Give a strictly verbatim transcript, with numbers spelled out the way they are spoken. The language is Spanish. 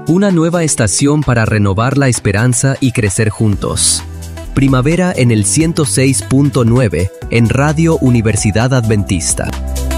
Una nueva estación para renovar la esperanza y crecer juntos. Primavera en el ciento seis punto nueve en Radio Universidad Adventista.